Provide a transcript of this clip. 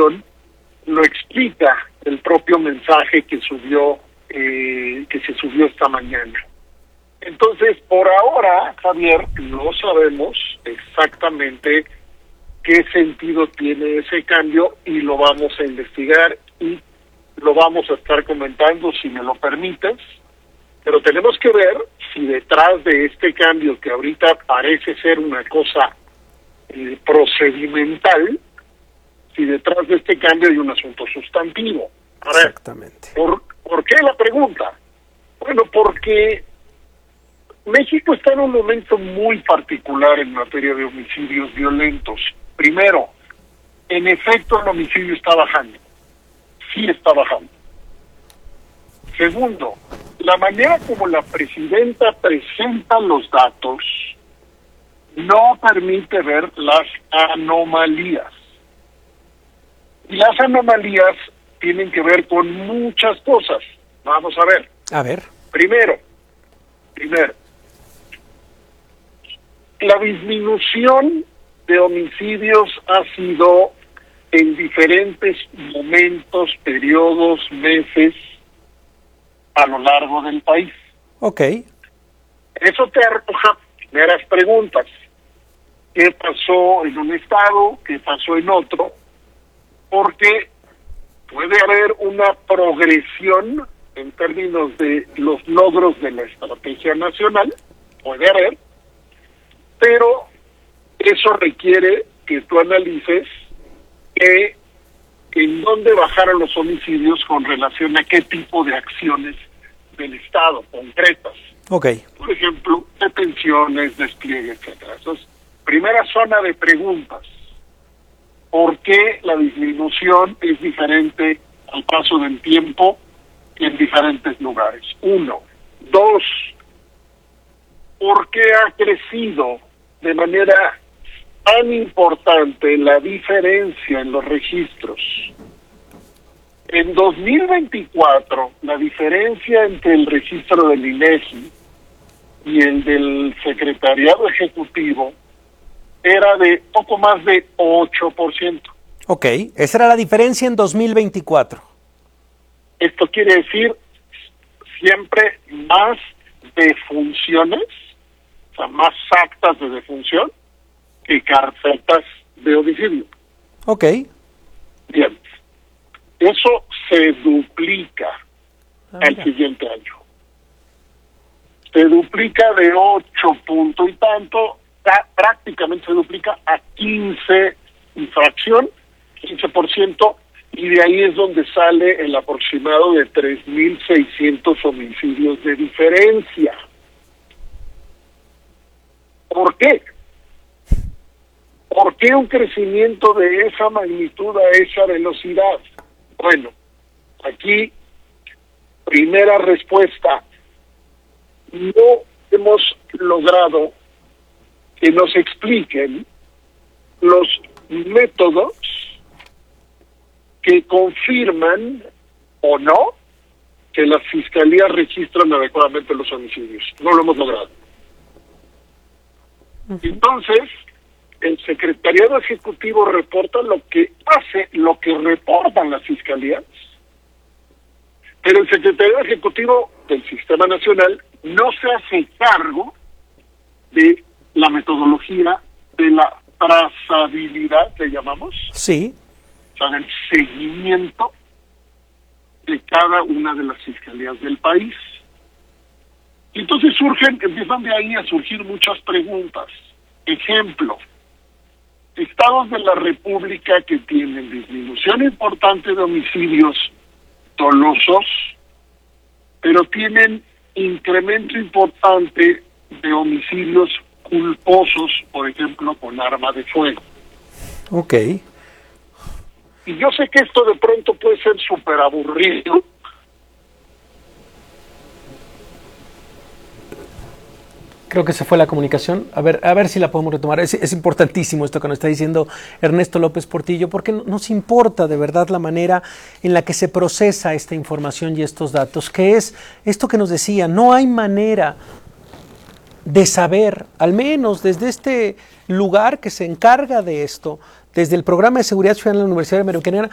disminución lo explica el propio mensaje que se subió esta mañana. Entonces, por ahora, Javier, no sabemos exactamente qué sentido tiene ese cambio y lo vamos a investigar y lo vamos a estar comentando, si me lo permites, pero tenemos que ver si detrás de este cambio, que ahorita parece ser una cosa procedimental, si detrás de este cambio hay un asunto sustantivo. A ver, exactamente. ¿Por qué la pregunta? Bueno, porque México está en un momento muy particular en materia de homicidios violentos. Primero, en efecto, el homicidio está bajando. Sí está bajando. Segundo, la manera como la presidenta presenta los datos no permite ver las anomalías. Y las anomalías tienen que ver con muchas cosas. Vamos a ver. A ver. Primero, la disminución de homicidios ha sido en diferentes momentos, periodos, meses, a lo largo del país. Ok. Eso te arroja primeras preguntas. ¿Qué pasó en un estado? ¿Qué pasó en otro? Porque puede haber una progresión en términos de los logros de la estrategia nacional, puede haber, pero eso requiere que tú analices en dónde bajaron los homicidios con relación a qué tipo de acciones del Estado concretas. Ok. Por ejemplo, detenciones, despliegue, etcétera. Entonces, primera zona de preguntas. ¿Por qué la disminución es diferente al paso del tiempo en diferentes lugares? 1. 2. ¿Por qué ha crecido de manera tan importante la diferencia en los registros? En 2024, la diferencia entre el registro del INEGI y el del Secretariado Ejecutivo era de poco más de 8%. Ok, esa era la diferencia en 2024. Esto quiere decir siempre más defunciones, o sea, más actas de defunción que carpetas de homicidio. Ok. Bien. Eso se duplica al siguiente año. Se duplica de 8 punto y tanto, prácticamente se duplica a 15 infracción, 15%, y de ahí es donde sale el aproximado de 3.600 homicidios de diferencia. ¿Por qué? ¿Por qué un crecimiento de esa magnitud a esa velocidad? Bueno, aquí, primera respuesta, no hemos logrado que nos expliquen los métodos que confirman o no que las fiscalías registran adecuadamente los homicidios. No lo hemos logrado. Entonces, el Secretariado Ejecutivo reporta lo que hace, lo que reportan las fiscalías, pero el Secretariado Ejecutivo del Sistema Nacional no se hace cargo de la metodología de la trazabilidad, le llamamos. Sí. O sea, del seguimiento de cada una de las fiscalías del país. Y entonces empiezan de ahí a surgir muchas preguntas. Ejemplo, estados de la República que tienen disminución importante de homicidios dolosos, pero tienen incremento importante de homicidios culposos, por ejemplo, con arma de fuego. Ok. Y yo sé que esto de pronto puede ser súper aburrido. Creo que se fue la comunicación. A ver si la podemos retomar. Es importantísimo esto que nos está diciendo Ernesto López Portillo, porque nos importa de verdad la manera en la que se procesa esta información y estos datos, que es esto que nos decía, no hay manera de saber, al menos desde este lugar que se encarga de esto, desde el Programa de Seguridad Ciudadana de la Universidad Iberoamericana,